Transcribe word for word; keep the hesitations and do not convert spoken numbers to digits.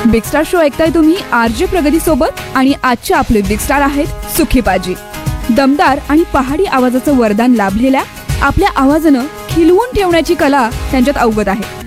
Big star show ऐकताय तुम्ही RJ प्रगती सोबत आणि आजचे आपले बिग स्टार आहेत सुखी पाजी. दमदार आणि पहाडी आवाजाचं वरदान लाभलेल्या आपल्या आवाजानं खिलवून ठेवण्याची कला त्यांच्यात अवगत आहे.